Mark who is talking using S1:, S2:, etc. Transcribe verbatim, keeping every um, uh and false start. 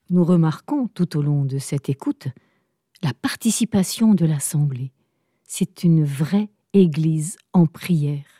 S1: Nous remarquons tout au long de cette écoute la participation de l'Assemblée. C'est une vraie église en prière.